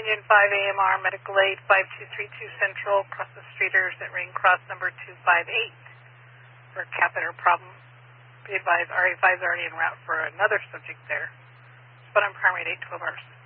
Union 5 AMR, Medical Aid 5232 Central, across the streeters at Ring Cross number 258 for a catheter problem. Be advised, RA5 is already en route for another subject there. But on primary at 812 hours.